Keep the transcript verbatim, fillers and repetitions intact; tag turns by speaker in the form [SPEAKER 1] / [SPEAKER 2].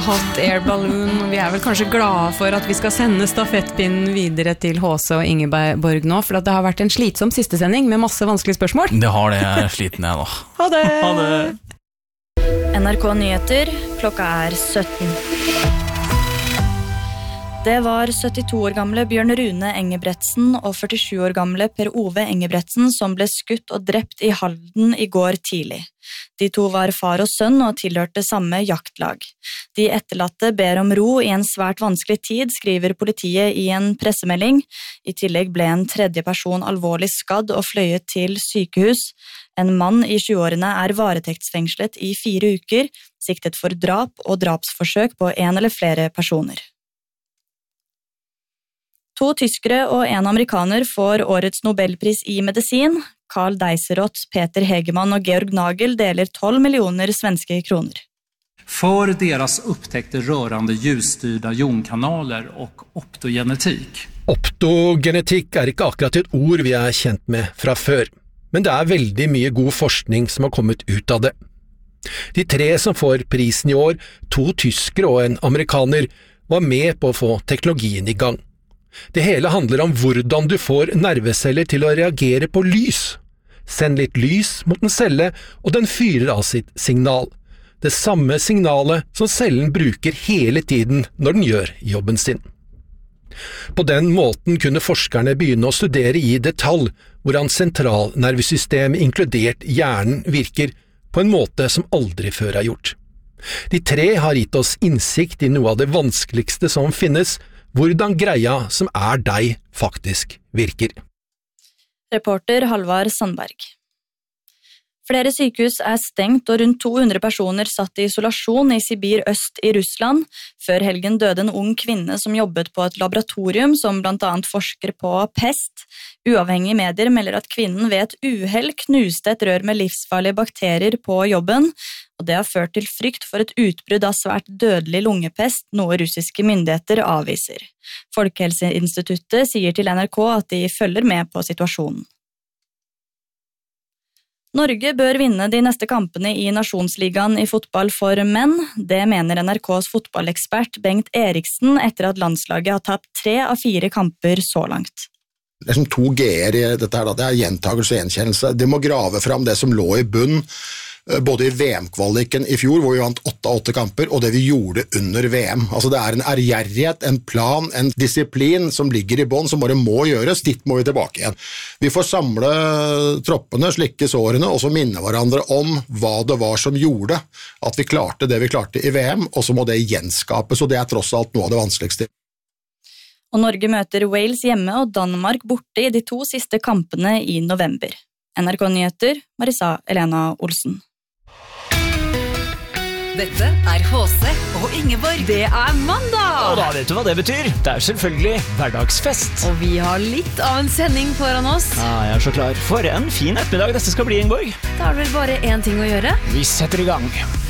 [SPEAKER 1] hot air balloon. Vi er vel kanskje glade for at vi skal sende stafettpinnen videre til H C og Ingeborg nå, for at det har vært en slitsom siste sending med masse vanskelige spørsmål.
[SPEAKER 2] Det har det, jeg er sliten jeg nå.
[SPEAKER 1] Ha det!
[SPEAKER 2] Ha det!
[SPEAKER 3] N R K Nyheter, klokka er sytten. Det var syttito år gamle Bjørn Rune Engebretsen og førtisju år gamle Per Ove Engebretsen som ble skutt og drept i Halden i går tidlig. De to var far og sønn og tilhørte samme jaktlag. De etterlatte ber om ro i en svært vanskelig tid, skriver politiet i en pressemelding. I tillegg ble en tredje person alvorlig skadd og fløyet til sykehus. En mann i tjueårene er varetektsfengslet i fire uker, siktet for drap og drapsforsøk på en eller flere personer. To tyskere og en amerikaner får årets Nobelpris i medisin. Karl Deiserot, Peter Hegemann og Georg Nagel deler tolv millioner svenske kroner.
[SPEAKER 4] For deres upptäckte rørende ljusstyrda jonkanaler og optogenetikk.
[SPEAKER 5] Optogenetikk er ikke akkurat et ord vi er kjent med fra før, men det er veldig mye god forskning som har kommet ut av det. De tre som får prisen i år, to tyskere og en amerikaner, var med på å få teknologien i gang. Det hele handler om hvordan du får nerveceller til å reagere på lys. Send litt lys mot en celle, og den fyrer av sitt signal. Det samme signalet som cellen bruker hele tiden når den gjør jobben sin. På den måten kunne forskerne begynne å studere i detalj hvordan sentralnervesystemet inkludert hjernen virker på en måte som aldri før er gjort. De tre har gitt oss innsikt i noe av det vanskeligste som finnes, hvordan greia som er deg faktisk virker.
[SPEAKER 3] Reporter Halvard Sandberg. Flere sykehus er stengt og rundt to hundre personer satt i isolasjon i Sibir øst i Russland. Før helgen døde en ung kvinne som jobbet på et laboratorium som blant annet forsker på pest. Uavhengige medier melder at kvinnen ved et uhell knuste et rør med livsfarlige bakterier på jobben, og det har ført til frykt for et utbrudd av svært dødelig lungepest, noe russiske myndigheter avviser. Folkehelseinstituttet sier til N R K at de følger med på situasjonen. Norge bør vinne de neste kampene i Nasjonsligaen i fotball for menn. Det mener N R Ks fotballekspert Bengt Eriksen etter at landslaget har tapt tre av fire kamper så langt.
[SPEAKER 6] Det er som to G-er i dette her, da. Det er gjentagelse og gjenkjennelse. De må grave fram det som lå i bunn, både i V M-kvaliken i fjor, hvor vi vant åtte av åtte kamper, og det vi gjorde under V M. Altså det er en ærgjerrighet, en plan, en disiplin som ligger i bånd, som bare må gjøres. Dit må vi tilbake igjen. Vi får samle troppene, slikke sårene, og så minne hverandre om hva det var som gjorde at vi klarte det vi klarte i V M, og så må det gjenskapes, og det er tross alt noe av det vanskeligste.
[SPEAKER 3] Og Norge møter Wales hjemme og Danmark borte i de to siste kampene i november. N R K Nyheter, Marisa Elena Olsen.
[SPEAKER 7] Dette er H C og Ingeborg.
[SPEAKER 1] Det er mandag!
[SPEAKER 8] Og da vet du hva det betyr. Det er selvfølgelig hverdagsfest.
[SPEAKER 1] Og vi har litt av en sending foran oss.
[SPEAKER 8] Ja, jeg er så klar. For en fin ettermiddag dette skal bli, Ingeborg.
[SPEAKER 1] Da er det vel bare én ting å gjøre.
[SPEAKER 8] Vi setter i gang.